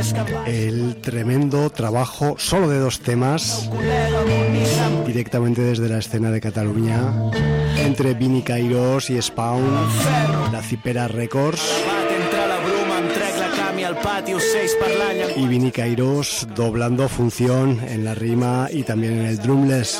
El tremendo trabajo solo de 2 temas directamente desde la escena de Cataluña entre Vini Cairós y Spawn, la Cipera Records, y Vini Cairós doblando función en la rima y también en el drumless.